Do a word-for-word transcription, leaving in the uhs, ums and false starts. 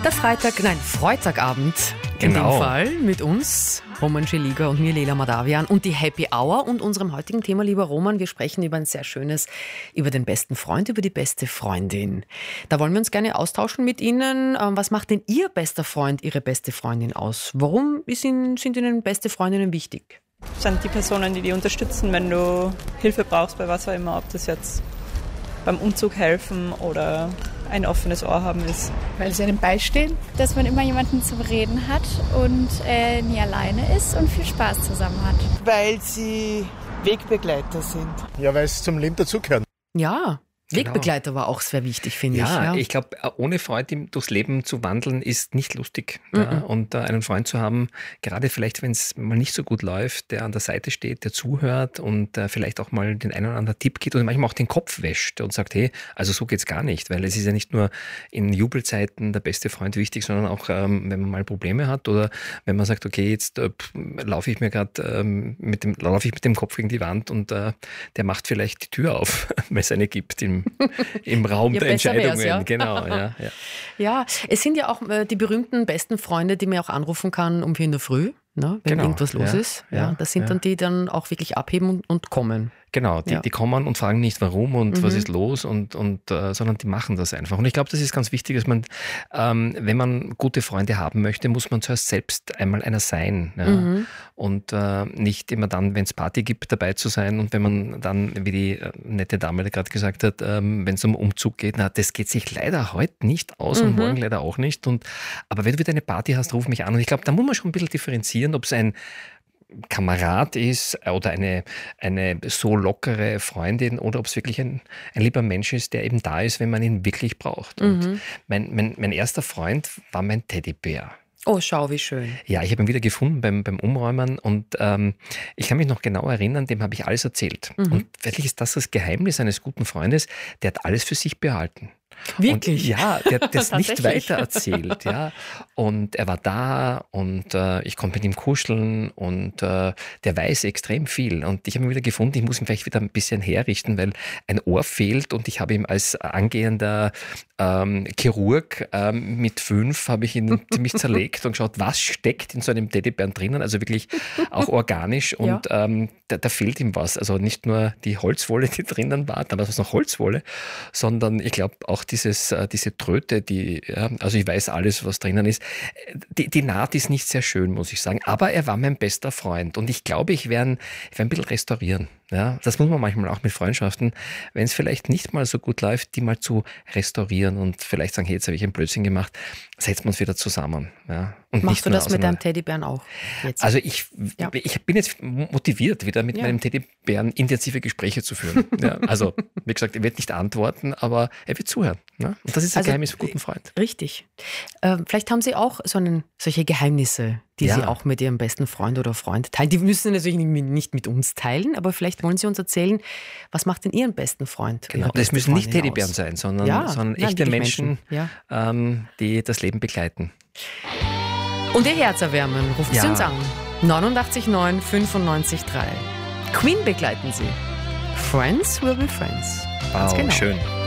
Der Freitag, nein, Freitagabend in Genau. dem Fall mit uns, Roman Scheliger und mir, Leila Madavian, und die Happy Hour und unserem heutigen Thema, lieber Roman, wir sprechen über ein sehr schönes, über den besten Freund, über die beste Freundin. Da wollen wir uns gerne austauschen mit Ihnen. Ähm, Was macht denn Ihr bester Freund, Ihre beste Freundin aus? Warum ist Ihnen, sind Ihnen beste Freundinnen wichtig? Sind die Personen, die dich unterstützen, wenn du Hilfe brauchst bei was auch immer, ob das jetzt beim Umzug helfen oder ein offenes Ohr haben ist. Weil sie einem beistehen. Dass man immer jemanden zum Reden hat und äh, nie alleine ist und viel Spaß zusammen hat. Weil sie Wegbegleiter sind. Ja, weil es zum Leben dazugehört. Ja, Wegbegleiter war auch sehr wichtig, finde ich. Ja, Ja, ich glaube, ohne Freund im- durchs Leben zu wandeln, ist nicht lustig. Ja, und äh, einen Freund zu haben, gerade vielleicht, wenn es mal nicht so gut läuft, der an der Seite steht, der zuhört und äh, vielleicht auch mal den einen oder anderen Tipp gibt und manchmal auch den Kopf wäscht und sagt, hey, also so geht's gar nicht, weil es ist ja nicht nur in Jubelzeiten der beste Freund wichtig, sondern auch, ähm, wenn man mal Probleme hat oder wenn man sagt, okay, jetzt äh, laufe ich mir gerade ähm, mit dem laufe ich mit dem Kopf gegen die Wand und äh, der macht vielleicht die Tür auf, wenn es eine gibt im, im Raum Ja, der besser wär's, Entscheidungen. ja. Genau, ja, ja. Ja, es sind ja auch äh, die berühmten besten Freunde, die man auch anrufen kann um vier in der Früh, ne, wenn Genau, irgendwas los ja, ist. Ja, ja, das sind ja. dann die dann auch wirklich abheben und, und kommen. Genau, die, Ja. die kommen und fragen nicht, warum und Mhm. was ist los, und, und, äh, sondern die machen das einfach. Und ich glaube, das ist ganz wichtig, dass man, ähm, wenn man gute Freunde haben möchte, muss man zuerst selbst einmal einer sein. Ja? Mhm. Und äh, nicht immer dann, wenn es Party gibt, dabei zu sein. Und wenn man dann, wie die äh, nette Dame gerade gesagt hat, ähm, wenn es um Umzug geht, na, das geht sich leider heute nicht aus und Mhm. morgen leider auch nicht. Und, aber wenn du wieder eine Party hast, ruf mich an. Und ich glaube, da muss man schon ein bisschen differenzieren, ob es ein Kamerad ist oder eine, eine so lockere Freundin oder ob es wirklich ein, ein lieber Mensch ist, der eben da ist, wenn man ihn wirklich braucht. Und Mhm. mein, mein, mein erster Freund war mein Teddybär. Oh, schau, wie schön. Ja, ich habe ihn wieder gefunden beim, beim Umräumen und ähm, ich kann mich noch genau erinnern, dem habe ich alles erzählt. Mhm. Und wirklich ist das das Geheimnis eines guten Freundes, der hat alles für sich behalten. Wirklich? Und ja, der hat das nicht Tatsächlich. weiter erzählt. Ja. Und er war da und äh, ich konnte mit ihm kuscheln und äh, der weiß extrem viel. Und ich habe ihn wieder gefunden, ich muss ihn vielleicht wieder ein bisschen herrichten, weil ein Ohr fehlt und ich habe ihm als angehender ähm, Chirurg ähm, mit fünf habe ich ihn ziemlich zerlegt und geschaut, was steckt in so einem Teddybären drinnen, also wirklich auch organisch und ähm, da, da fehlt ihm was. Also nicht nur die Holzwolle, die drinnen war, dann war es noch Holzwolle, sondern ich glaube auch dieses, äh, diese Tröte, die, ja, also ich weiß alles, was drinnen ist. Die, die Naht ist nicht sehr schön, muss ich sagen, aber er war mein bester Freund und ich glaube, ich werde ich werd ein bisschen restaurieren. Ja, das muss man manchmal auch mit Freundschaften, wenn es vielleicht nicht mal so gut läuft, die mal zu restaurieren und vielleicht sagen, hey, jetzt habe ich ein Blödsinn gemacht, setzen wir uns wieder zusammen. Ja, und nicht Machst du nur das mit auseinander- deinem Teddybären auch jetzt? Also ich, Ja. ich bin jetzt motiviert, wieder mit Ja. meinem Teddybären intensive Gespräche zu führen. Ja, also, wie gesagt, er wird nicht antworten, aber er wird zuhören. Ne? Und das ist das Also, Geheimnis für einen guten Freund. Richtig. Ähm, vielleicht haben Sie auch so einen, solche Geheimnisse, die Ja. Sie auch mit Ihrem besten Freund oder Freund teilen. Die müssen Sie natürlich nicht mit- nicht mit uns teilen, aber vielleicht wollen Sie uns erzählen, was macht denn Ihren besten Freund? Genau. Ihre Das beste müssen nicht Freundin Teddybären aus? sein, sondern, Ja, sondern nein, echte wirklich Menschen, Menschen, ähm, die das Leben begleiten. Und Ihr Herz erwärmen, rufen Sie Ja. uns an. neunundachtzig neun fünfundneunzig drei. Queen begleiten Sie. Friends will be friends. Ganz Wow, genau. schön.